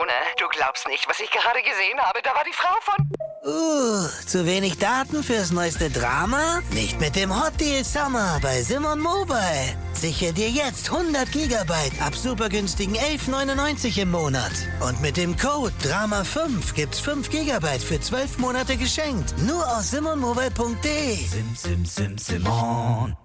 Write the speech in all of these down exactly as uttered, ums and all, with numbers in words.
Simone, du glaubst nicht, was ich gerade gesehen habe. Da war die Frau von... Uh, zu wenig Daten fürs neueste Drama? Nicht mit dem Hot Deal Summer bei Simon Mobile. Sichere dir jetzt hundert Gigabyte ab super günstigen elf neunundneunzig im Monat. Und mit dem Code Drama fünf gibt's fünf Gigabyte für zwölf Monate geschenkt. Nur aus simon mobile punkt de. Sim, sim, sim, Simon.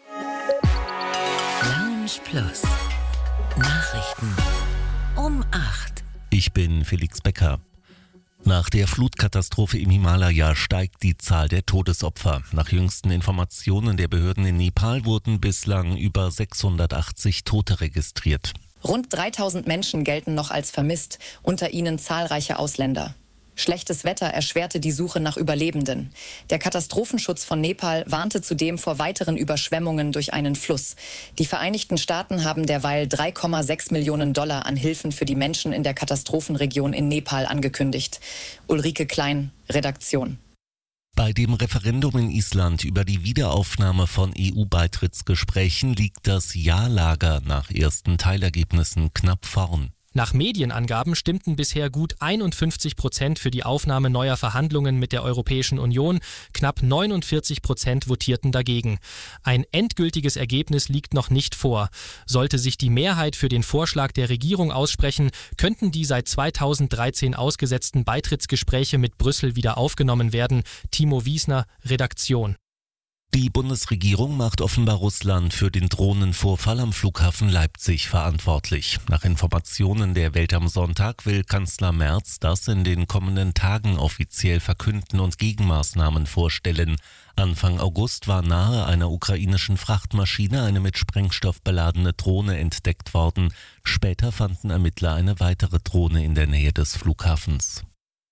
Lounge Plus. Nachrichten um acht. Ich bin Felix Becker. Nach der Flutkatastrophe im Himalaya steigt die Zahl der Todesopfer. Nach jüngsten Informationen der Behörden in Nepal wurden bislang über sechshundertachtzig Tote registriert. Rund dreitausend Menschen gelten noch als vermisst, unter ihnen zahlreiche Ausländer. Schlechtes Wetter erschwerte die Suche nach Überlebenden. Der Katastrophenschutz von Nepal warnte zudem vor weiteren Überschwemmungen durch einen Fluss. Die Vereinigten Staaten haben derweil drei Komma sechs Millionen Dollar an Hilfen für die Menschen in der Katastrophenregion in Nepal angekündigt. Ulrike Klein, Redaktion. Bei dem Referendum in Island über die Wiederaufnahme von E U-Beitrittsgesprächen liegt das Ja-Lager nach ersten Teilergebnissen knapp vorn. Nach Medienangaben stimmten bisher gut einundfünfzig Prozent für die Aufnahme neuer Verhandlungen mit der Europäischen Union, knapp neunundvierzig Prozent votierten dagegen. Ein endgültiges Ergebnis liegt noch nicht vor. Sollte sich die Mehrheit für den Vorschlag der Regierung aussprechen, könnten die seit zweitausenddreizehn ausgesetzten Beitrittsgespräche mit Brüssel wieder aufgenommen werden. Timo Wiesner, Redaktion. Die Bundesregierung macht offenbar Russland für den Drohnenvorfall am Flughafen Leipzig verantwortlich. Nach Informationen der Welt am Sonntag will Kanzler Merz das in den kommenden Tagen offiziell verkünden und Gegenmaßnahmen vorstellen. Anfang August war nahe einer ukrainischen Frachtmaschine eine mit Sprengstoff beladene Drohne entdeckt worden. Später fanden Ermittler eine weitere Drohne in der Nähe des Flughafens.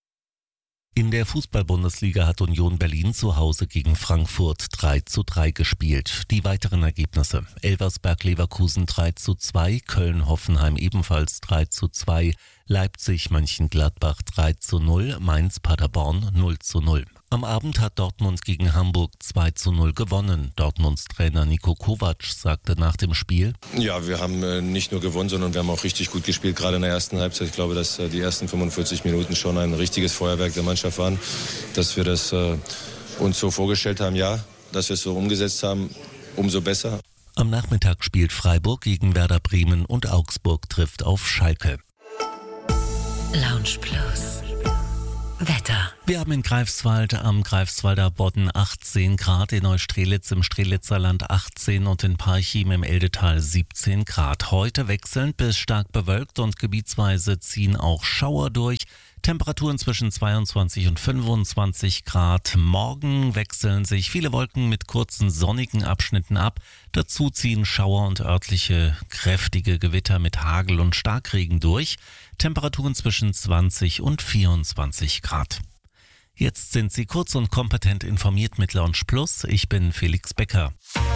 In der Fußball-Bundesliga hat Union Berlin zu Hause gegen Frankfurt drei zu drei gespielt. Die weiteren Ergebnisse: Elversberg-Leverkusen drei zu zwei, Köln-Hoffenheim ebenfalls drei zu zwei, Leipzig-Mönchengladbach drei zu null, Mainz-Paderborn null zu null. Am Abend hat Dortmund gegen Hamburg zwei zu null gewonnen. Dortmunds Trainer Niko Kovac sagte nach dem Spiel: Ja, wir haben äh, nicht nur gewonnen, sondern wir haben auch richtig gut gespielt, gerade in der ersten Halbzeit. Ich glaube, dass äh, die ersten fünfundvierzig Minuten schon ein richtiges Feuerwerk der Mannschaft waren. Dass wir das äh, uns so vorgestellt haben, ja, dass wir es so umgesetzt haben, umso besser. Am Nachmittag spielt Freiburg gegen Werder Bremen und Augsburg trifft auf Schalke. Lounge Plus. Wetter. Wir haben in Greifswald am Greifswalder Bodden achtzehn Grad, in Neustrelitz im Strelitzer Land achtzehn und in Parchim im Eldetal siebzehn Grad. Heute wechselnd bis stark bewölkt und gebietsweise ziehen auch Schauer durch. Temperaturen zwischen zweiundzwanzig und fünfundzwanzig Grad. Morgen wechseln sich viele Wolken mit kurzen sonnigen Abschnitten ab. Dazu ziehen Schauer und örtliche kräftige Gewitter mit Hagel und Starkregen durch. Temperaturen zwischen zwanzig und vierundzwanzig Grad. Jetzt sind Sie kurz und kompetent informiert mit Lounge Plus. Ich bin Felix Becker.